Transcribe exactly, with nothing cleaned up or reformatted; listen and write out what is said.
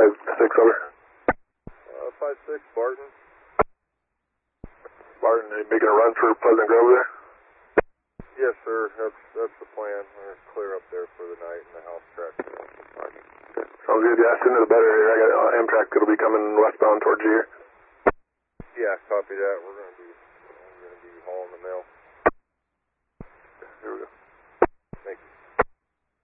five six over. Uh, five six, Barton. Barton, are you making a run for Pleasant Grove there? Yes, sir. That's that's the plan. We're gonna clear up there for the night in the house track. Sounds good. Yeah, sooner the better here. I got uh, Amtrak that'll be coming westbound towards you here. Yeah, copy that. We're gonna